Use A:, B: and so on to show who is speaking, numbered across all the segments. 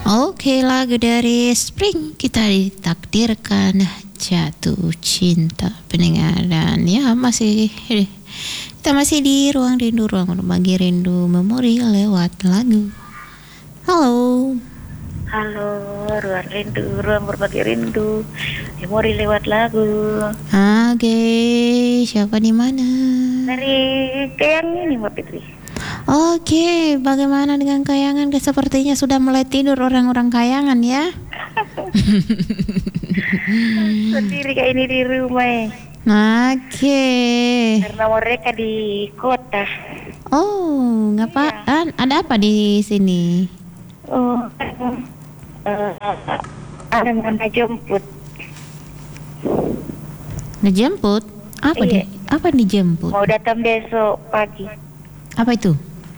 A: Oke, lagu dari Spring, kita ditakdirkan jatuh cinta. Pendengar, dan ya kita masih di ruang rindu, ruang berbagi rindu memori lewat lagu. Halo.
B: Halo, ruang rindu, ruang berbagi rindu memori lewat lagu.
A: Oke, siapa di mana?
B: Dari Kayang ini Mbak Fitri.
A: Oke, bagaimana dengan Kayangan? Sepertinya sudah mulai tidur orang-orang Kayangan ya.
B: Sendiri kayak ini di rumah.
A: Oke.
B: Karena mereka di kota.
A: Oh, ngapaan? Ada apa di sini?
B: Oh, ada mana jemput.
A: Ngejemput? Apa
B: Iya.
A: apa dijemput?
B: Mau datang besok pagi.
A: Apa itu?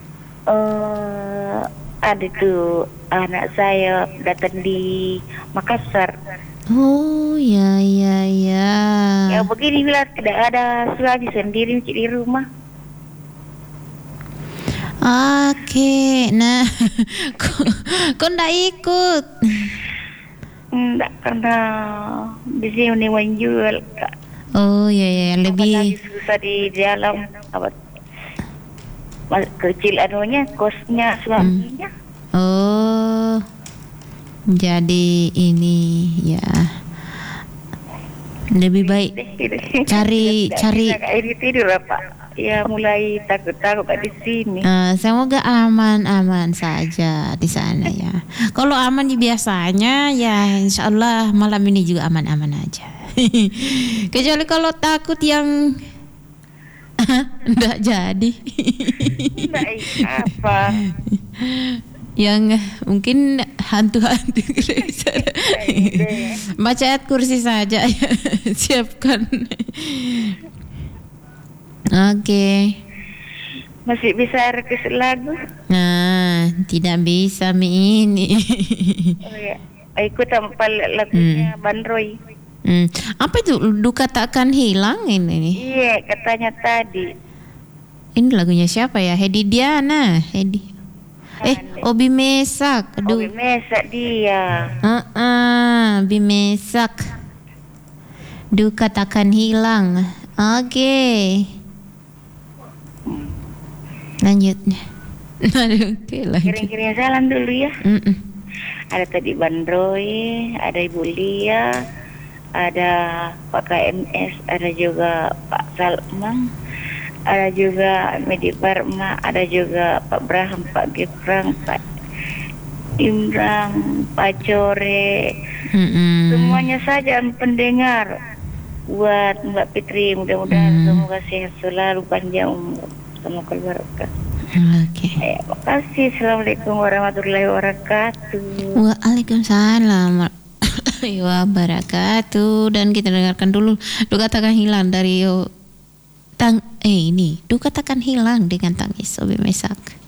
B: Ada tuh anak saya datang di Makassar.
A: Oh, ya.
B: Ya begini bilang tidak ada suami sendiri di rumah.
A: Oke, nah, kok ndak ikut?
B: Enggak, karena di sini menjual Kak.
A: Oh, ya,
B: Apalagi
A: lebih.
B: susah di dalam apa kecil anunya kosnya suaminya.
A: Oh, jadi ini ya lebih baik cari.
B: Ini tidur apa? Ya mulai takut-takut di sini.
A: Semoga aman saja di sana ya. Kalau aman di biasanya ya insya Allah malam ini juga aman-aman aja. Kecuali kalau takut yang enggak jadi.
B: Enggak apa?
A: Yang mungkin hantu-hantu baca ayat kursi saja ya. Siapkan. Oke.
B: Masih bisa request lagu?
A: Nah, tidak bisa mi ini.
B: Oh ya, ikut tampal lagunya Bandroy.
A: Apa itu duka takkan hilang ini?
B: Iya, katanya tadi.
A: Ini lagunya siapa ya? Hedi Diana, Obi Mesak. Aduh.
B: Obi Mesak dia.
A: Bimesak. Duka takkan hilang. Oke. Lanjut. Oke, lanjut.
B: Kirim-kirim salam dulu ya. Ada tadi Bandroy, ada Ibu Lia, ada Pak KMS, ada juga Pak Salmang, ada juga Medi Parma, ada juga Pak Braham, Pak Geprang, Pak Imran, Pak Core, semuanya saja pendengar. Buat Mbak Fitri, mudah-mudahan semoga sehat selalu, panjang umur, sama keluarga.
A: Oke.
B: Makasih. Assalamualaikum warahmatullahi wabarakatuh.
A: Waalaikumsalam warahmatullahi wabarakatuh. Dan kita dengarkan dulu duka takkan hilang dari duka takkan hilang dengan Tangis Obi Mesak.